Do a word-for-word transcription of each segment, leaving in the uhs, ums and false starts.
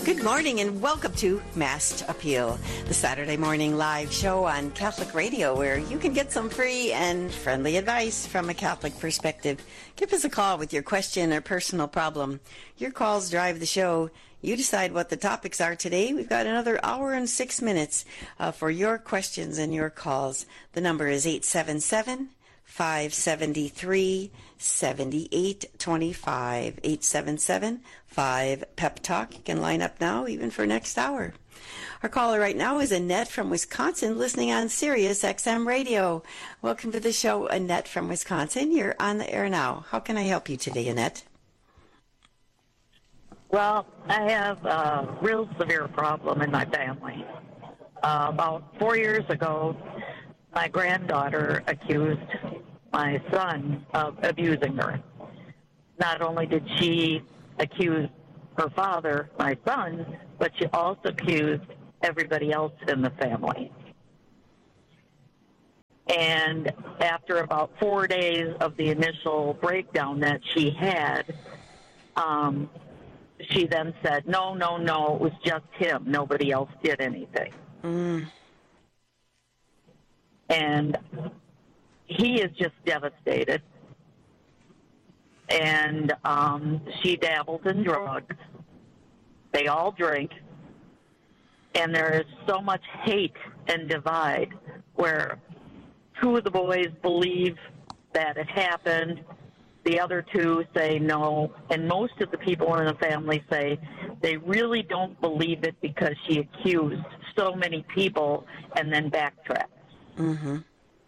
Good morning and welcome to Mass Appeal, the Saturday morning live show on Catholic Radio where you can get some free and friendly advice from a Catholic perspective. Give us a call with your question or personal problem. Your calls drive the show. You decide what the topics are today. We've got another hour and six minutes uh, for your questions and your calls. The number is eight seven seven, five seven three, seven eight two five, eight seven seven, five, P E P Talk. You can line up now, even for next hour. Our caller right now is Annette from Wisconsin, listening on Sirius X M Radio. Welcome to the show, Annette from Wisconsin. You're on the air now. How can I help you today, Annette? Well, I have a real severe problem in my family. Uh, about four years ago, my granddaughter accused my son of abusing her. Not only did she accuse her father, my son, but she also accused everybody else in the family. And after about four days of the initial breakdown that she had, um, she then said, no, no, no, it was just him. Nobody else did anything. Mm. And he is just devastated. And um, she dabbles in drugs. They all drink. And there is so much hate and divide where two of the boys believe that it happened. The other two say no. And most of the people in the family say they really don't believe it because she accused so many people and then backtracked. Mm-hmm.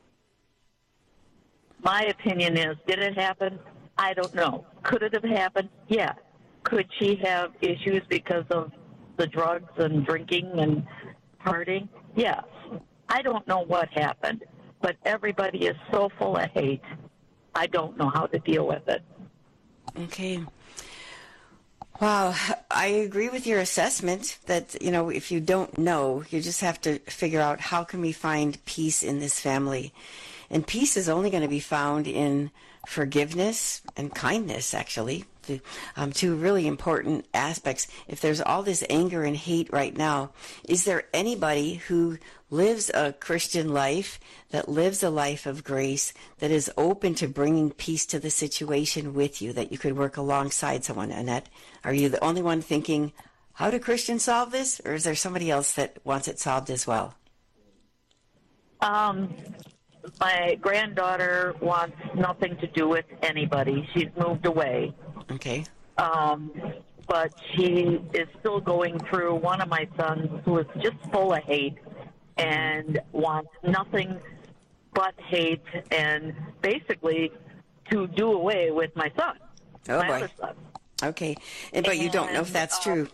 My opinion is, did it happen? I don't know. Could it have happened? Yeah. Could she have issues because of the drugs and drinking and partying? Yes. I don't know what happened, but everybody is so full of hate. I don't know how to deal with it. Okay. Wow. I agree with your assessment that, you know, if you don't know, you just have to figure out how can we find peace in this family. And peace is only going to be found in forgiveness and kindness, actually, the um, two really important aspects. If there's all this anger and hate right now, is there anybody who lives a Christian life, that lives a life of grace, that is open to bringing peace to the situation with you, that you could work alongside someone? Annette, are you the only one thinking, how do Christians solve this? Or is there somebody else that wants it solved as well? Um... My granddaughter wants nothing to do with anybody. She's moved away. Okay. Um, but she is still going through one of my sons who is just full of hate and wants nothing but hate and basically to do away with my son. Oh, my boy. other son. Okay. And, but and, you don't know if that's uh, true.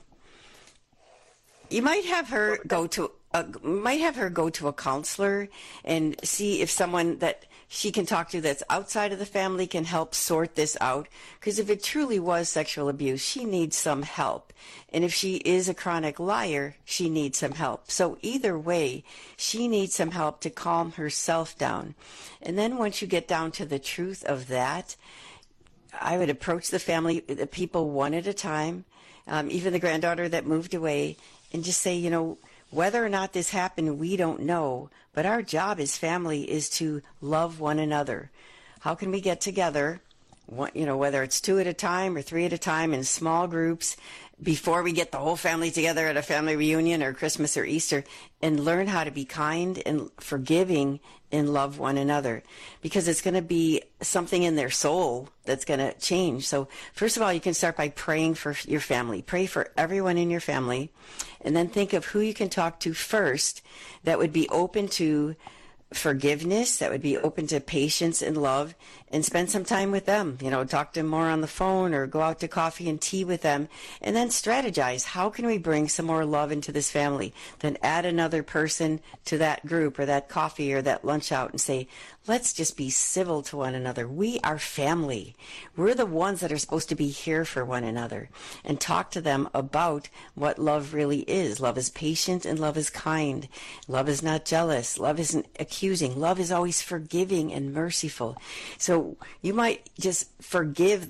You might have her go to uh, might have her go to a counselor and see if someone that she can talk to that's outside of the family can help sort this out. Because if it truly was sexual abuse, she needs some help. And if she is a chronic liar, she needs some help. So either way, she needs some help to calm herself down. And then once you get down to the truth of that, I would approach the family, the people one at a time, um, even the granddaughter that moved away, and just say, you know, whether or not this happened, we don't know. But our job as family is to love one another. How can we get together, one, you know, whether it's two at a time or three at a time in small groups, before we get the whole family together at a family reunion or Christmas or Easter, and learn how to be kind and forgiving and love one another, because it's going to be something in their soul that's going to change. So first of all, you can start by praying for your family. Pray for everyone in your family, and then think of who you can talk to first that would be open to forgiveness, that would be open to patience and love, and spend some time with them. You know, talk to them more on the phone or go out to coffee and tea with them, and then strategize. How can we bring some more love into this family? Then add another person to that group or that coffee or that lunch out and say, let's just be civil to one another. We are family. We're the ones that are supposed to be here for one another, and talk to them about what love really is. Love is patient and love is kind. Love is not jealous. Love isn't accusing. Love is always forgiving and merciful. So you might just forgive the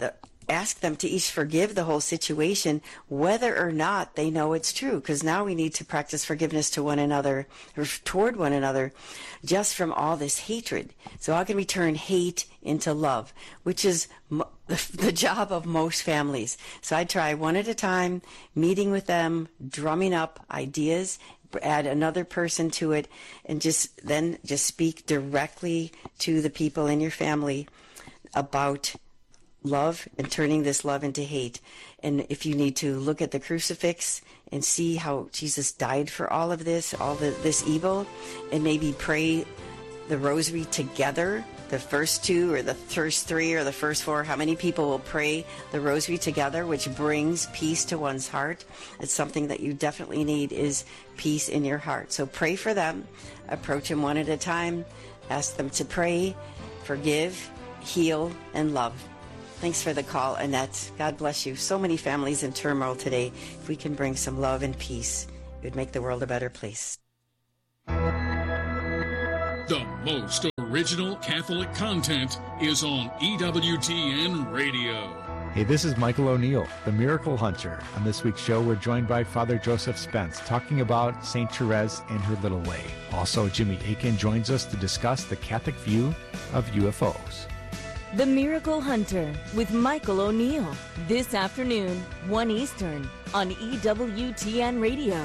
ask them to each forgive the whole situation, whether or not they know it's true. Because now we need to practice forgiveness to one another, or toward one another, just from all this hatred. So how can we turn hate into love, which is mo- the job of most families? So I try one at a time, meeting with them, drumming up ideas, add another person to it, and just then just speak directly to the people in your family about love and turning this love into hate. And if you need to look at the crucifix and see how Jesus died for all of this, all the, this evil, and maybe pray the rosary together, the first two or the first three or the first four, how many people will pray the rosary together, which brings peace to one's heart. It's something that you definitely need, is peace in your heart. So pray for them, approach them one at a time, ask them to pray, forgive, heal, and love. Thanks for the call, Annette. God bless you. So many families in turmoil today. If we can bring some love and peace, it would make the world a better place. The most original Catholic content is on E W T N Radio. Hey, this is Michael O'Neill, the Miracle Hunter. On this week's show, we're joined by Father Joseph Spence, talking about Saint Therese and her little way. Also, Jimmy Akin joins us to discuss the Catholic view of U F Os. The Miracle Hunter with Michael O'Neill. This afternoon, one Eastern, on E W T N Radio.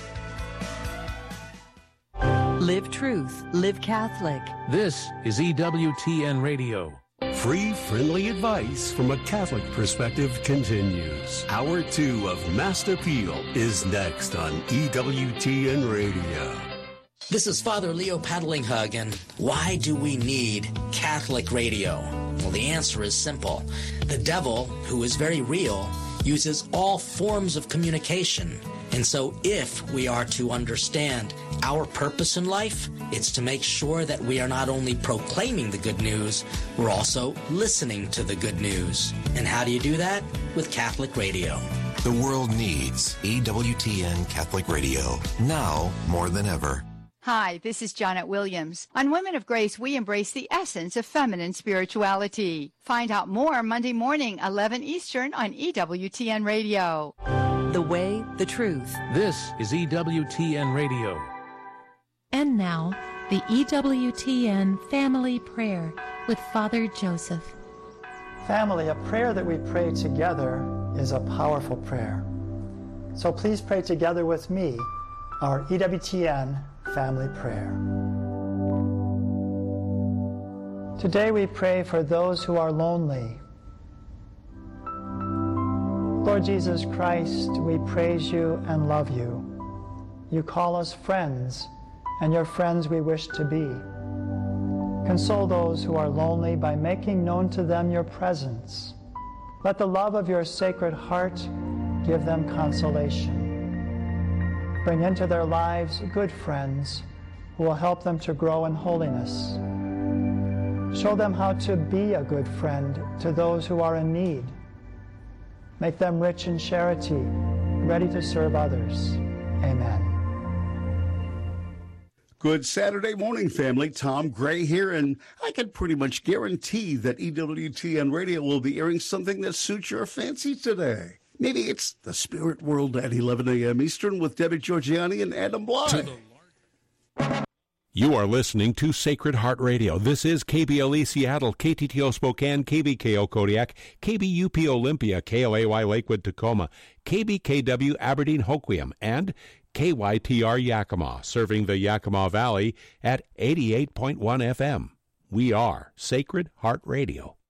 Live truth, live Catholic. This is E W T N Radio. Free, friendly advice from a Catholic perspective continues. Hour two of Mass Appeal is next on E W T N Radio. This is Father Leo Paddlinghug, and why do we need Catholic radio? Well, the answer is simple. The devil, who is very real, uses all forms of communication. And so if we are to understand our purpose in life, it's to make sure that we are not only proclaiming the good news, we're also listening to the good news. And how do you do that? With Catholic radio. The world needs E W T N Catholic Radio, now more than ever. Hi, this is Janet Williams. On Women of Grace, we embrace the essence of feminine spirituality. Find out more Monday morning, eleven Eastern on E W T N Radio. The way, the truth. This is E W T N Radio. And now, the E W T N Family Prayer with Father Joseph. Family, a prayer that we pray together is a powerful prayer. So please pray together with me our E W T N Family Prayer. Today we pray for those who are lonely. Lord Jesus Christ, we praise you and love you. You call us friends, and your friends we wish to be. Console those who are lonely by making known to them your presence. Let the love of your Sacred Heart give them consolation. Bring into their lives good friends who will help them to grow in holiness. Show them how to be a good friend to those who are in need. Make them rich in charity, ready to serve others. Amen. Good Saturday morning, family. Tom Gray here, and I can pretty much guarantee that E W T N Radio will be airing something that suits your fancy today. Maybe it's The Spirit World at eleven a.m. Eastern with Debbie Georgiani and Adam Bly. You are listening to Sacred Heart Radio. This is K B L E Seattle, K T T O Spokane, K B K O Kodiak, K B U P Olympia, K L A Y Lakewood Tacoma, K B K W Aberdeen Hoquiam, and K Y T R Yakima, serving the Yakima Valley at eighty-eight point one F M. We are Sacred Heart Radio.